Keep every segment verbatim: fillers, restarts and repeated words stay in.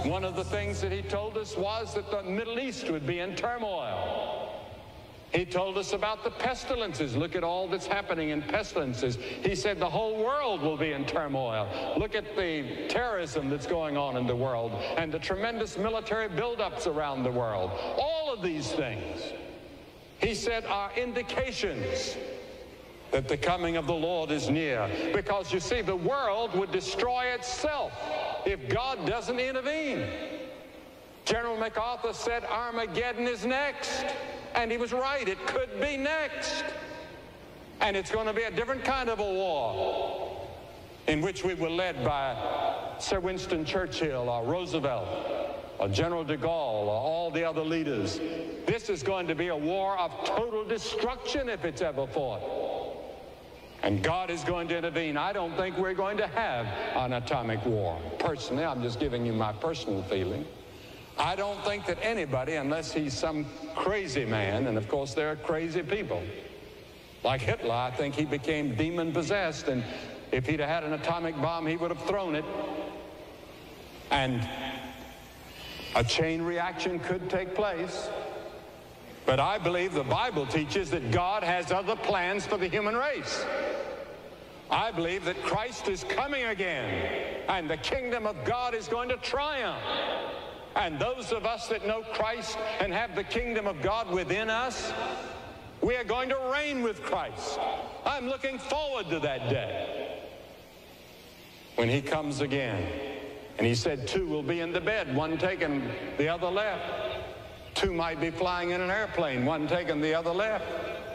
One of the things that he told us was that the Middle East would be in turmoil. He told us about the pestilences. Look at all that's happening in pestilences. He said the whole world will be in turmoil. Look at the terrorism that's going on in the world and the tremendous military buildups around the world. All of these things, he said, are indications that the coming of the Lord is near. Because, you see, the world would destroy itself if God doesn't intervene. General MacArthur said Armageddon is next. And he was right. It could be next. And it's going to be a different kind of a war in which we were led by Sir Winston Churchill or Roosevelt or General de Gaulle or all the other leaders. This is going to be a war of total destruction if it's ever fought. And God is going to intervene. I don't think we're going to have an atomic war. Personally, I'm just giving you my personal feeling. I don't think that anybody, unless he's some crazy man, and of course there are crazy people, like Hitler, I think he became demon-possessed, and if he'd have had an atomic bomb, he would have thrown it. And a chain reaction could take place. But I believe the Bible teaches that God has other plans for the human race. I believe that Christ is coming again, and the kingdom of God is going to triumph. And those of us that know Christ and have the kingdom of God within us, we are going to reign with Christ. I'm looking forward to that day when he comes again. And he said two will be in the bed, one taken, the other left. Two might be flying in an airplane, one taken, the other left.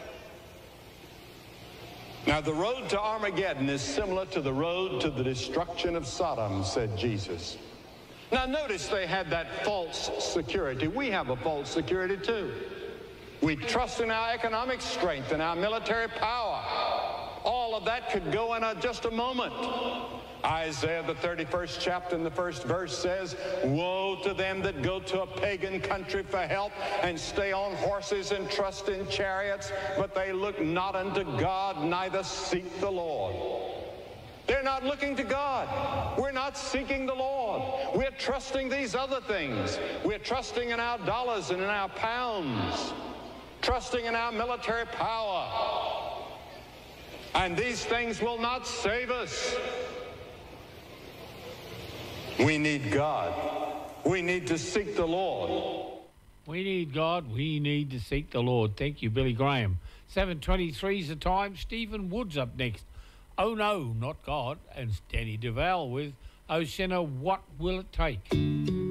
Now, the road to Armageddon is similar to the road to the destruction of Sodom, said Jesus. Now, notice they had that false security. We have a false security, too. We trust in our economic strength and our military power. All of that could go in a, just a moment. Isaiah, the thirty-first chapter and the first verse says, woe to them that go to a pagan country for help and stay on horses and trust in chariots, but they look not unto God, neither seek the Lord. They're not looking to God. We're not seeking the Lord. We're trusting these other things. We're trusting in our dollars and in our pounds, trusting in our military power. And these things will not save us. We need God. We need to seek the Lord. We need God. We need to seek the Lord. Thank you, Billy Graham. seven twenty-three is the time. Stephen Wood's up next. Oh No, Not God, and Danny Duval with Oh Sinner, What Will It Take?